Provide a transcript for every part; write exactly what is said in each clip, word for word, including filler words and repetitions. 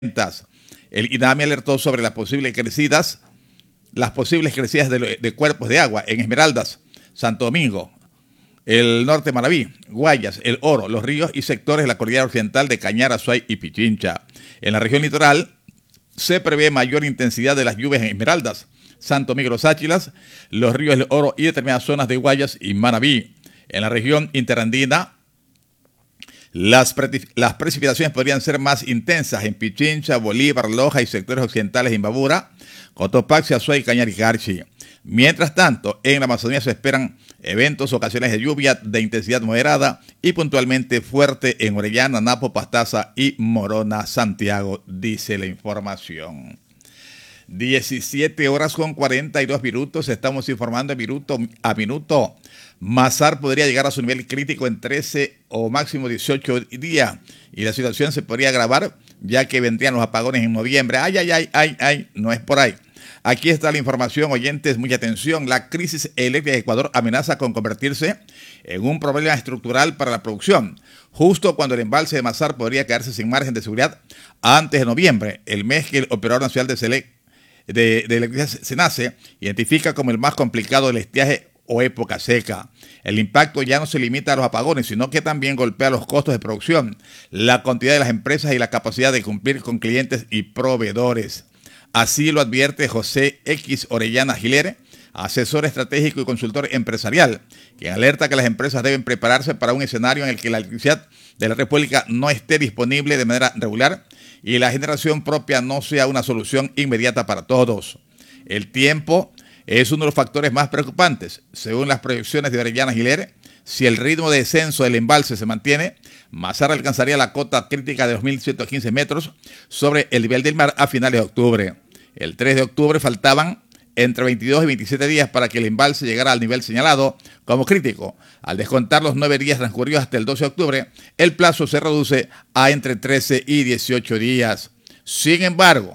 El INAMI alertó sobre las posibles crecidas, las posibles crecidas de, de cuerpos de agua en Esmeraldas, Santo Domingo, el norte de Manabí, Guayas, El Oro, Los Ríos y sectores de la cordillera occidental de Cañar, Azuay y Pichincha. En la región litoral se prevé mayor intensidad de las lluvias en Esmeraldas, Santo Domingo, Los Áchilas, Los Ríos, El Oro y determinadas zonas de Guayas y Manabí. En la región interandina, Las, pre las precipitaciones podrían ser más intensas en Pichincha, Bolívar, Loja y sectores occidentales de Imbabura, Cotopaxi, Azuay, Cañar y Carchi. Mientras tanto, en la Amazonía se esperan eventos ocasionales de lluvia de intensidad moderada y puntualmente fuerte en Orellana, Napo, Pastaza y Morona, Santiago, dice la información. diecisiete horas con cuarenta y dos minutos, estamos informando minuto a minuto. Mazar podría llegar a su nivel crítico en trece o máximo dieciocho días y la situación se podría agravar ya que vendrían los apagones en noviembre. Ay, ay, ay, ay, ay, no es por ahí. Aquí está la información, oyentes, mucha atención. La crisis eléctrica de Ecuador amenaza con convertirse en un problema estructural para la producción, justo cuando el embalse de Mazar podría quedarse sin margen de seguridad antes de noviembre, el mes que el Operador Nacional de Selec de, de electricidad SENACE identifica como el más complicado del estiaje o época seca. El impacto ya no se limita a los apagones, sino que también golpea los costos de producción, la cantidad de las empresas y la capacidad de cumplir con clientes y proveedores. Así lo advierte José X Orellana Gilere, asesor estratégico y consultor empresarial, quien alerta que las empresas deben prepararse para un escenario en el que la electricidad de la República no esté disponible de manera regular y la generación propia no sea una solución inmediata para todos. El tiempo es uno de los factores más preocupantes. Según las proyecciones de Orellana Gilere, si el ritmo de descenso del embalse se mantiene, Mazar alcanzaría la cota crítica de dos mil ciento quince metros sobre el nivel del mar a finales de octubre. El tres de octubre faltaban entre veintidós y veintisiete días para que el embalse llegara al nivel señalado como crítico. Al descontar los nueve días transcurridos hasta el doce de octubre, el plazo se reduce a entre trece y dieciocho días. Sin embargo,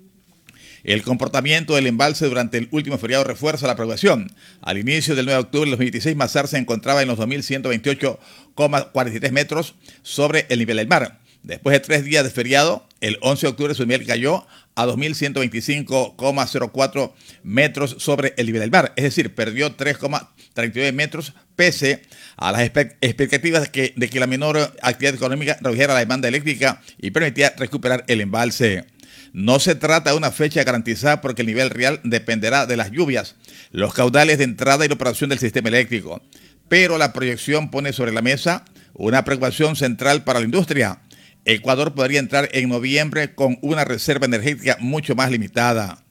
el comportamiento del embalse durante el último feriado refuerza la preocupación. Al inicio del nueve de octubre de dos mil veintiséis, Mazar se encontraba en los dos mil ciento veintiocho coma cuarenta y tres metros sobre el nivel del mar. Después de tres días de feriado, el once de octubre su nivel cayó a dos mil ciento veinticinco coma cero cuatro metros sobre el nivel del mar. Es decir, perdió tres coma treinta y nueve metros pese a las expectativas de que, de que la menor actividad económica redujera la demanda eléctrica y permitía recuperar el embalse. No se trata de una fecha garantizada porque el nivel real dependerá de las lluvias, los caudales de entrada y la operación del sistema eléctrico. Pero la proyección pone sobre la mesa una preocupación central para la industria. Ecuador podría entrar en noviembre con una reserva energética mucho más limitada.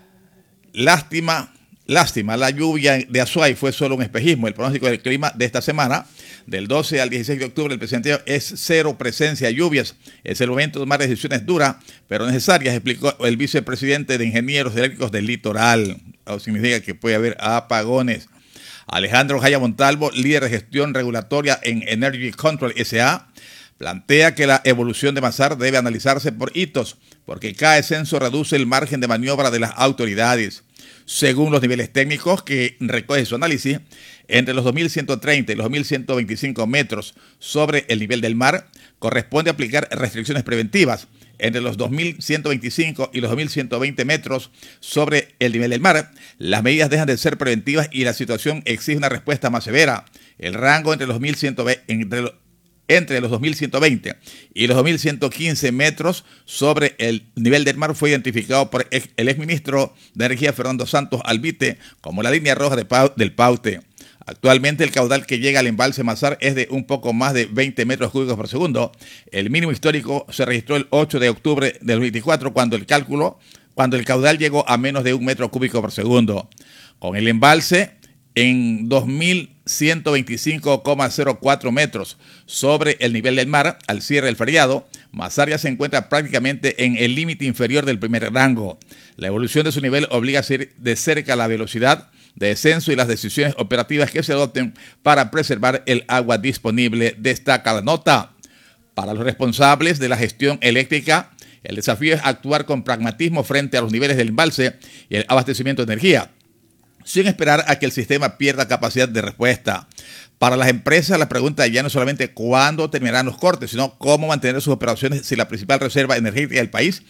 Lástima, lástima, la lluvia de Azuay fue solo un espejismo. El pronóstico del clima de esta semana, del doce al dieciséis de octubre, el presente es cero presencia de lluvias. Es el momento de tomar decisiones duras, pero necesarias, explicó el vicepresidente de Ingenieros Eléctricos del Litoral. Eso significa que puede haber apagones. Alejandro Jaya Montalvo, líder de gestión regulatoria en Energy Control S A, plantea que la evolución de Mazar debe analizarse por hitos, porque cada descenso reduce el margen de maniobra de las autoridades. Según los niveles técnicos que recoge su análisis, entre los dos mil ciento treinta y los dos mil ciento veinticinco metros sobre el nivel del mar, corresponde aplicar restricciones preventivas. Entre los dos mil ciento veinticinco y los dos mil ciento veinte metros sobre el nivel del mar, las medidas dejan de ser preventivas y la situación exige una respuesta más severa. El rango entre los dos mil ciento veinte, entre los Entre los dos mil ciento veinte y los dos mil ciento quince metros sobre el nivel del mar fue identificado por el exministro de Energía Fernando Santos Albite como la línea roja de Pau, del Paute. Actualmente el caudal que llega al embalse Mazar es de un poco más de veinte metros cúbicos por segundo. El mínimo histórico se registró el ocho de octubre del veinticuatro cuando el cálculo, cuando el caudal llegó a menos de un metro cúbico por segundo. Con el embalse en dos mil ciento veinticinco coma cero cuatro metros sobre el nivel del mar al cierre del feriado, Mazar ya se encuentra prácticamente en el límite inferior del primer rango. La evolución de su nivel obliga a seguir de cerca la velocidad de descenso y las decisiones operativas que se adopten para preservar el agua disponible, destaca la nota. Para los responsables de la gestión eléctrica, el desafío es actuar con pragmatismo frente a los niveles del embalse y el abastecimiento de energía. sin esperar a que el sistema pierda capacidad de respuesta. Para las empresas, la pregunta ya no es solamente cuándo terminarán los cortes, sino cómo mantener sus operaciones si la principal reserva energética del país